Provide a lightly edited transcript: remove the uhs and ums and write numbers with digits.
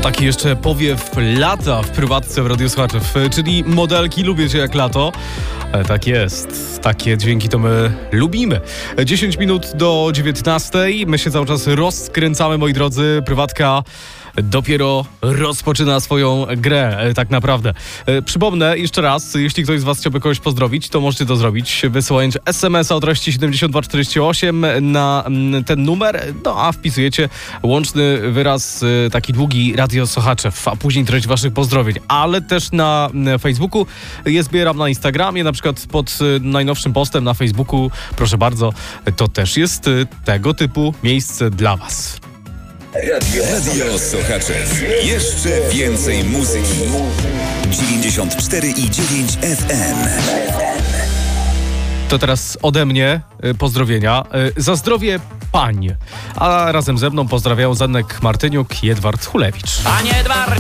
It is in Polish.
Taki jeszcze powiew lata w prywatce w Radiu Słuchaczów, czyli modelki lubię cię jak lato. Tak jest, takie dźwięki to my lubimy. 10 minut do 19. My się cały czas rozkręcamy, moi drodzy. Prywatka dopiero rozpoczyna swoją grę, tak naprawdę. Przypomnę jeszcze raz, jeśli ktoś z was chciałby kogoś pozdrowić, to możecie to zrobić, wysyłając SMS-a o treści 7248 na ten numer, no a wpisujecie łączny wyraz, taki długi Radio Słuchaczew, a później treść waszych pozdrowień. Ale też na Facebooku je zbieram, na Instagramie, na przykład pod najnowszym postem na Facebooku, proszę bardzo, to też jest tego typu miejsce dla was. Radio Słuchaczew. Jeszcze więcej muzyki. 94,9 FM. To teraz ode mnie pozdrowienia. Za zdrowie pań. A razem ze mną pozdrawiają Zenek Martyniuk i Edward Hulewicz. Panie Edward!